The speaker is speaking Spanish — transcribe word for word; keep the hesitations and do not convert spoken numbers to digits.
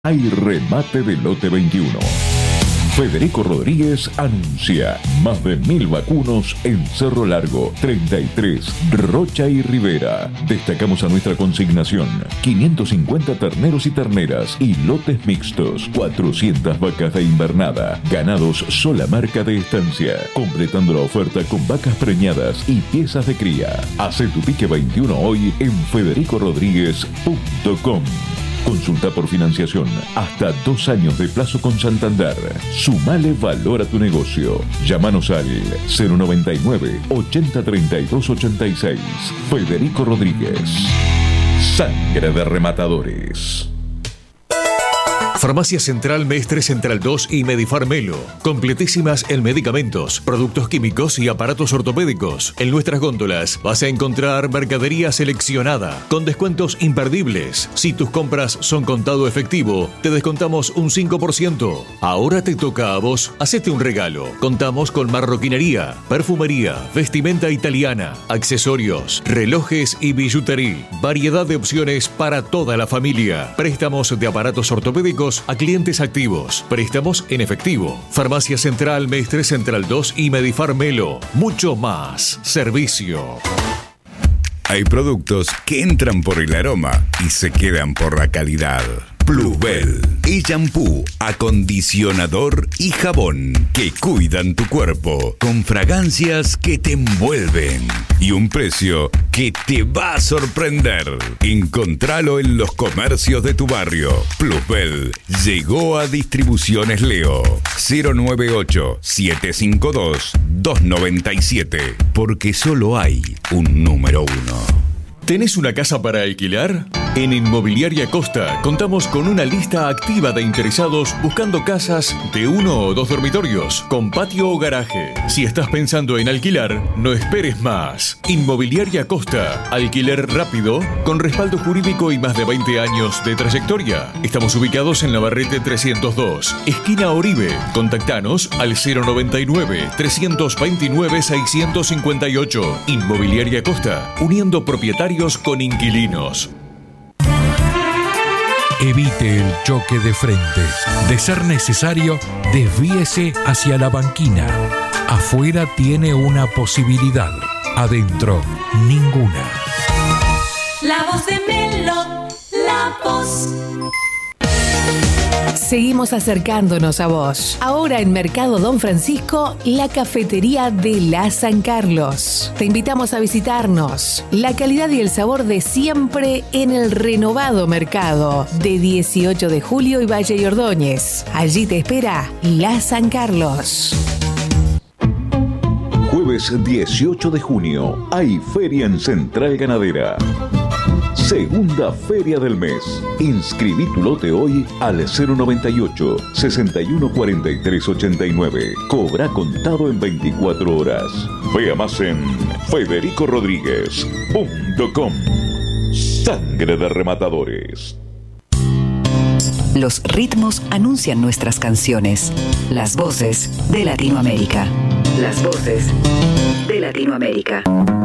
Hay remate de lote veintiuno. Federico Rodríguez anuncia más de mil vacunos en Cerro Largo, treinta y tres, Rocha y Rivera. Destacamos a nuestra consignación: quinientos cincuenta terneros y terneras y lotes mixtos, cuatrocientas vacas de invernada, ganados sola marca de estancia, completando la oferta con vacas preñadas y piezas de cría. Hacé tu pique veintiuno hoy en federico rodríguez punto com. Consulta por financiación, hasta dos años de plazo con Santander. Sumale valor a tu negocio. Llámanos al cero noventa y nueve, ochenta, treinta y dos, ochenta y seis. Federico Rodríguez. Sangre de rematadores. Farmacia Central Mestre Central dos y Medifarmelo. Completísimas en medicamentos, productos químicos y aparatos ortopédicos. En nuestras góndolas vas a encontrar mercadería seleccionada con descuentos imperdibles. Si tus compras son contado efectivo, te descontamos un cinco por ciento. Ahora te toca a vos, hacete un regalo. Contamos con marroquinería, perfumería, vestimenta italiana, accesorios, relojes y billutería. Variedad de opciones para toda la familia. Préstamos de aparatos ortopédicos a clientes activos. Préstamos en efectivo. Farmacia Central Mestre Central dos y Medifarmelo. Mucho más servicio. Hay productos que entran por el aroma y se quedan por la calidad. Plusbel, el shampoo, acondicionador y jabón que cuidan tu cuerpo con fragancias que te envuelven y un precio que te va a sorprender. Encontralo en los comercios de tu barrio. Plusbel llegó a Distribuciones Leo. cero nueve ocho, siete cinco dos, dos nueve siete, porque solo hay un número uno. ¿Tenés una casa para alquilar? En Inmobiliaria Costa contamos con una lista activa de interesados buscando casas de uno o dos dormitorios, con patio o garaje. Si estás pensando en alquilar, no esperes más. Inmobiliaria Costa, alquiler rápido, con respaldo jurídico y más de veinte años de trayectoria. Estamos ubicados en Navarrete trescientos dos, esquina Oribe. Contactanos al cero noventa y nueve, trescientos veintinueve, seiscientos cincuenta y ocho. Inmobiliaria Costa, uniendo propietarios con inquilinos. Evite el choque de frente. De ser necesario, desvíese hacia la banquina. Afuera tiene una posibilidad, adentro ninguna. La voz de Melo, la voz. Seguimos acercándonos a vos. Ahora en Mercado Don Francisco, la cafetería de la San Carlos. Te invitamos a visitarnos. La calidad y el sabor de siempre en el renovado mercado de dieciocho de julio y Valle y Ordóñez. Allí te espera la San Carlos. Jueves dieciocho de junio hay feria en Central Ganadera. Segunda feria del mes. Inscribí tu lote hoy al cero noventa y ocho, sesenta y uno, cuarenta y tres, ochenta y nueve. Cobra contado en veinticuatro horas. Vea más en federico rodríguez punto com. Sangre de rematadores. Los ritmos anuncian nuestras canciones. Las voces de Latinoamérica. Las voces de Latinoamérica.